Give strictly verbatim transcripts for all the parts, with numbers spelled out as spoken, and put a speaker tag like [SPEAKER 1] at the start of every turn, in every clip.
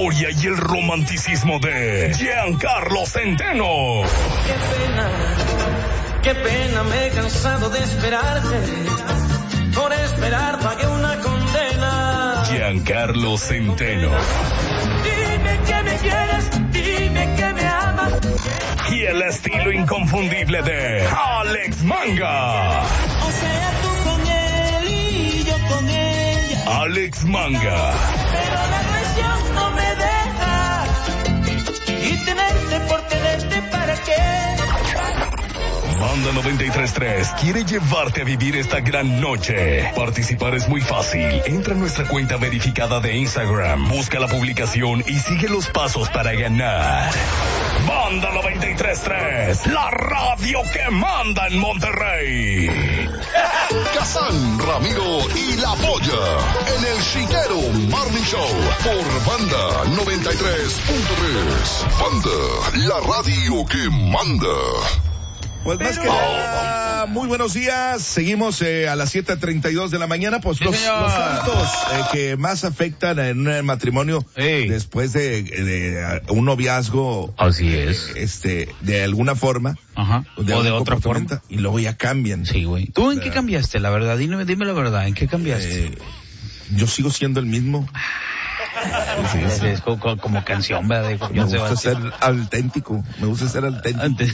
[SPEAKER 1] historia y el romanticismo de Giancarlo Centeno.
[SPEAKER 2] Qué pena, qué pena, me he cansado de esperarte. Por esperar pagué una condena.
[SPEAKER 1] Giancarlo Centeno.
[SPEAKER 2] Dime que me quieres, dime que me amas.
[SPEAKER 1] Y el estilo inconfundible de Alex Manga.
[SPEAKER 2] O sea, tú con él y yo con ella.
[SPEAKER 1] Alex Manga.
[SPEAKER 2] Pero la traición no me deja. Y tenerte por tenerte, ¿para qué?
[SPEAKER 1] Banda noventa y tres punto tres quiere llevarte a vivir esta gran noche. Participar es muy fácil. Entra a nuestra cuenta verificada de Instagram, busca la publicación y sigue los pasos para ganar. Banda noventa y tres punto tres, la radio que manda en Monterrey.
[SPEAKER 3] Kazán, Ramiro y La Polla en el Chiquero Morning Show por Banda noventa y tres punto tres. Banda, la radio que manda.
[SPEAKER 4] Pues más que nada, muy buenos días. Seguimos eh, a las siete treinta y dos de la mañana. Pues
[SPEAKER 5] sí,
[SPEAKER 4] los, los actos eh, que más afectan en un matrimonio
[SPEAKER 5] hey.
[SPEAKER 4] después de, de un noviazgo.
[SPEAKER 5] Así es.
[SPEAKER 4] Eh, este, de alguna forma.
[SPEAKER 5] Ajá.
[SPEAKER 4] De
[SPEAKER 5] o de otra forma.
[SPEAKER 4] Y luego ya cambian.
[SPEAKER 5] Sí, güey. ¿Tú en qué cambiaste, la verdad? Dime, dime la verdad, ¿en qué cambiaste?
[SPEAKER 4] Eh, yo sigo siendo el mismo.
[SPEAKER 5] Sí, sí, sí. Es como, como canción, ¿verdad?
[SPEAKER 4] Me gusta ser auténtico. Me gusta ser auténtico.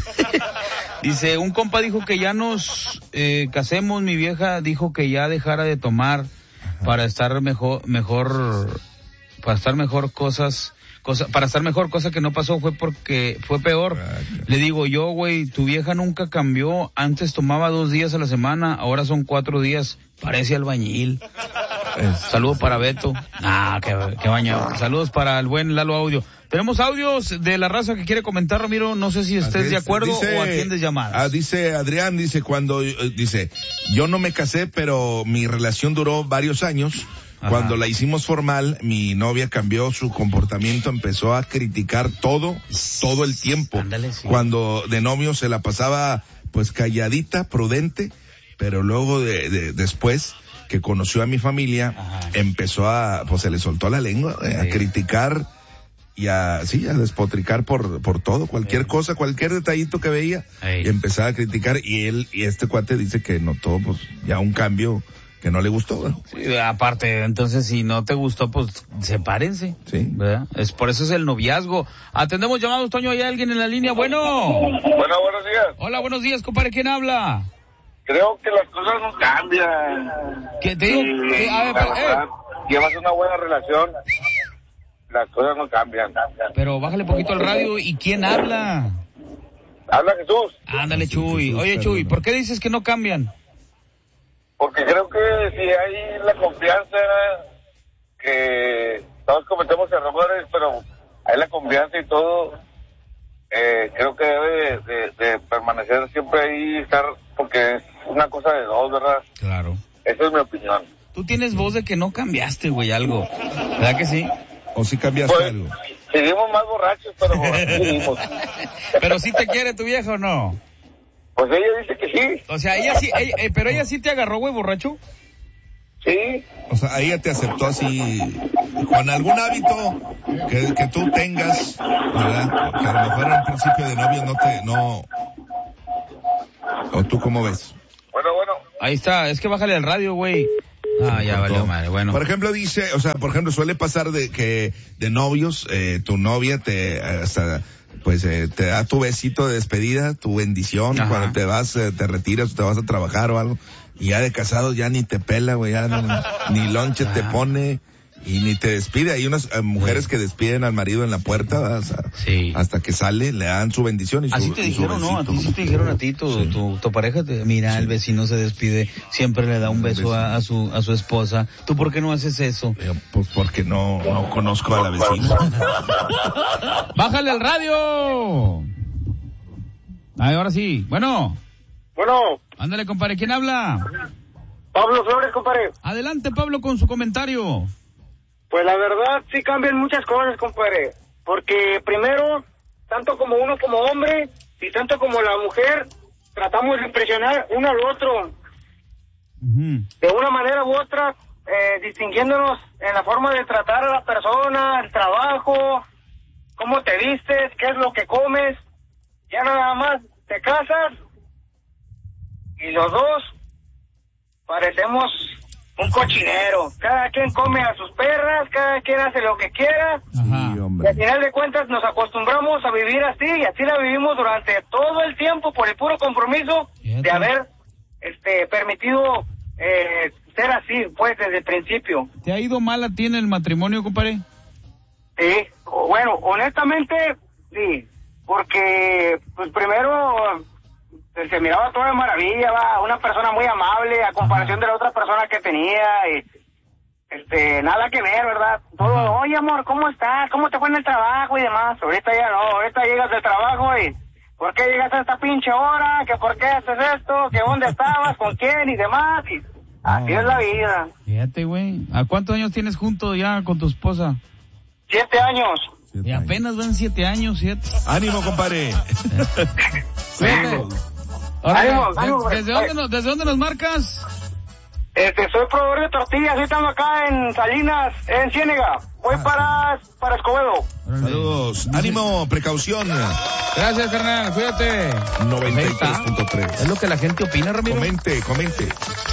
[SPEAKER 5] Dice, un compa dijo que ya nos eh, casemos, mi vieja dijo que ya dejara de tomar. Ajá. Para estar mejor, mejor, para estar mejor cosas, cosa, para estar mejor, cosa que no pasó fue porque fue peor. Ajá. Le digo yo, güey, tu vieja nunca cambió, antes tomaba dos días a la semana, ahora son cuatro días, parece albañil. Saludos para Beto. Ah, qué, qué bañado. Saludos para el buen Lalo Audio. Tenemos audios de la raza que quiere comentar, Ramiro. No sé si estés es, de acuerdo dice, o atiendes llamadas.
[SPEAKER 4] Ah, dice Adrián, dice cuando, eh, dice, yo no me casé, pero mi relación duró varios años. Ajá. Cuando la hicimos formal, mi novia cambió su comportamiento, empezó a criticar todo, todo el tiempo. Ándale, sí. Cuando de novio se la pasaba, pues calladita, prudente, pero luego de, de después que conoció a mi familia, ajá, empezó a, pues se le soltó la lengua, eh, sí, a criticar y a, sí, a despotricar por, por todo, cualquier sí, cosa, cualquier detallito que veía, sí, y empezaba a criticar, y él, y este cuate dice que notó, pues, ya un cambio que no le gustó, ¿verdad?
[SPEAKER 5] Sí, aparte, entonces, si no te gustó, pues, sepárense. Sí. ¿Verdad? Es, por eso es el noviazgo. Atendemos llamados, Toño, ¿hay alguien en la línea? Bueno.
[SPEAKER 6] Bueno, buenos días.
[SPEAKER 5] Hola, buenos días, compadre, ¿quién habla?
[SPEAKER 6] Creo que las cosas no cambian.
[SPEAKER 5] ¿Qué te digo?
[SPEAKER 6] Y,
[SPEAKER 5] ¿Qué? A ver,
[SPEAKER 6] la
[SPEAKER 5] pero,
[SPEAKER 6] verdad,
[SPEAKER 5] eh.
[SPEAKER 6] llevas una buena relación, las cosas no cambian.
[SPEAKER 5] Pero bájale poquito al radio. ¿Y quién habla?
[SPEAKER 6] Habla Jesús.
[SPEAKER 5] Ándale, Chuy. Oye, Chuy, ¿por qué dices que no cambian?
[SPEAKER 6] Porque creo que si hay la confianza, que todos cometemos errores, pero hay la confianza y todo, eh, creo que debe de, de, de permanecer siempre ahí, estar, porque es una cosa de dos, ¿verdad?
[SPEAKER 5] Claro.
[SPEAKER 6] Esa es mi opinión.
[SPEAKER 5] Tú tienes voz de que no cambiaste, güey, algo. ¿Verdad que sí?
[SPEAKER 4] ¿O sí cambiaste
[SPEAKER 6] pues,
[SPEAKER 4] algo?
[SPEAKER 6] Seguimos más borrachos, pero seguimos.
[SPEAKER 5] ¿Pero sí te quiere tu vieja o no?
[SPEAKER 6] Pues ella dice que sí.
[SPEAKER 5] O sea, ella sí, ella, eh, pero ella sí te agarró, güey, borracho.
[SPEAKER 6] Sí.
[SPEAKER 4] O sea, ella te aceptó así, con algún hábito que, que tú tengas, ¿verdad? Que a lo mejor al principio de novio no te, no... ¿O tú cómo ves?
[SPEAKER 6] Bueno, bueno.
[SPEAKER 5] Ahí está, es que bájale al radio, güey. Ah, ya valió madre, bueno.
[SPEAKER 4] Por ejemplo, dice, o sea, por ejemplo, suele pasar de que de novios, eh, tu novia te, hasta, pues, eh, te da tu besito de despedida, tu bendición, ajá, cuando te vas, eh, te retiras, te vas a trabajar o algo, y ya de casado ya ni te pela, güey, ya no, ni lonche ajá, te pone, y ni te despide. Hay unas eh, mujeres sí, que despiden al marido en la puerta, o sea, sí, hasta que sale, le dan su bendición y su,
[SPEAKER 5] así te dijeron, ¿no? A ti sí te dijeron a ti, tu, sí, tu, tu pareja, te, mira, sí, el vecino se despide, siempre le da un beso a, a su a su esposa. ¿Tú por qué no haces eso?
[SPEAKER 4] Eh, pues porque no, no conozco a la vecina.
[SPEAKER 5] ¡Bájale al radio! Ay, ahora sí. Bueno.
[SPEAKER 6] Bueno.
[SPEAKER 5] Ándale, compadre, ¿quién habla?
[SPEAKER 6] Pablo Flores, compadre.
[SPEAKER 5] Adelante, Pablo, con su comentario.
[SPEAKER 7] Pues la verdad sí cambian muchas cosas, compadre, porque primero, tanto como uno como hombre y tanto como la mujer, tratamos de impresionar uno al otro. Uh-huh. De una manera u otra, eh, distinguiéndonos en la forma de tratar a la persona, el trabajo, cómo te vistes, qué es lo que comes. Ya nada más te casas y los dos parecemos un cochinero. Cada quien come a sus perras, cada quien hace lo que quiera.
[SPEAKER 4] Sí,
[SPEAKER 7] Y
[SPEAKER 4] hombre.
[SPEAKER 7] al final de cuentas nos acostumbramos a vivir así, y así la vivimos durante todo el tiempo por el puro compromiso
[SPEAKER 5] Fíjate.
[SPEAKER 7] de haber este permitido eh, ser así, pues, desde el principio.
[SPEAKER 5] ¿Te ha ido mal a ti en el matrimonio, compadre?
[SPEAKER 7] Sí, o- bueno, honestamente, sí, porque, pues, primero eh, se miraba todo de maravilla, va, una persona muy amable a comparación de la otra persona que tenía, y, este, nada que ver, ¿verdad? Todo,
[SPEAKER 5] Ajá.
[SPEAKER 7] oye, amor, ¿cómo estás? ¿Cómo te fue en el trabajo y demás? Ahorita ya no, ahorita llegas del trabajo y, ¿por qué llegas a esta pinche hora? ¿Que por qué haces esto? ¿Que dónde estabas? ¿Con quién? Y demás, y así
[SPEAKER 5] No.
[SPEAKER 7] es la vida.
[SPEAKER 5] Fíjate, güey. ¿A cuántos años tienes junto ya con tu esposa?
[SPEAKER 7] Siete años.
[SPEAKER 5] Y apenas van siete años, siete.
[SPEAKER 4] Ánimo, compadre.
[SPEAKER 5] Cuídate. Ahora,
[SPEAKER 7] Ánimo,
[SPEAKER 5] ¿de-
[SPEAKER 7] ánimo,
[SPEAKER 5] ¿desde,
[SPEAKER 7] güey.
[SPEAKER 5] dónde nos, ¿Desde dónde nos marcas?
[SPEAKER 7] Este, soy proveedor de tortillas, ahorita ando acá en Salinas, en Ciénega. Voy
[SPEAKER 4] Ah,
[SPEAKER 7] para, para Escobedo.
[SPEAKER 5] Órale.
[SPEAKER 4] Saludos. Ánimo, precaución.
[SPEAKER 5] Gracias, carnal. Cuídate.
[SPEAKER 4] noventa y tres punto tres.
[SPEAKER 5] Es lo que la gente opina, Ramiro.
[SPEAKER 4] Comente, comente.